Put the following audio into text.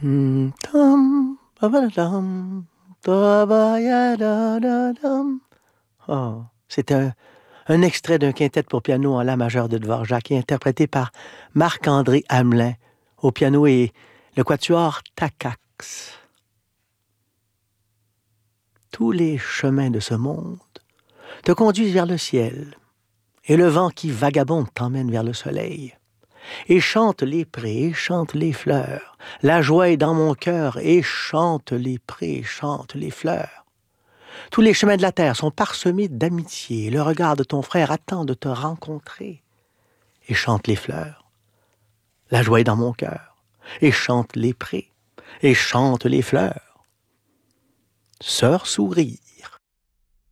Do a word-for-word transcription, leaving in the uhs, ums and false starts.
Hmm, tam, babadam, tabayadadadam. Oh, c'est un, un extrait d'un quintet pour piano en la majeure de Dvorak, interprété par Marc-André Hamelin au piano et le quatuor Takacs. Tous les chemins de ce monde te conduisent vers le ciel, et le vent qui vagabonde t'emmène vers le soleil. Et chante les prés, et chante les fleurs. La joie est dans mon cœur, et chante les prés, et chante les fleurs. Tous les chemins de la terre sont parsemés d'amitié. Le regard de ton frère attend de te rencontrer. Et chante les fleurs. La joie est dans mon cœur, et chante les prés, et chante les fleurs. Sœur sourit,